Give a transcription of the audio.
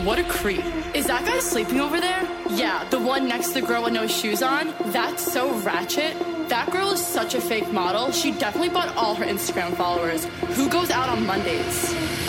what a creep. Is that guy sleeping over there? Yeah, the one next to the girl with no shoes on. That's so ratchet. That girl is such a fake model. She definitely bought all her Instagram followers. Who goes out on Mondays?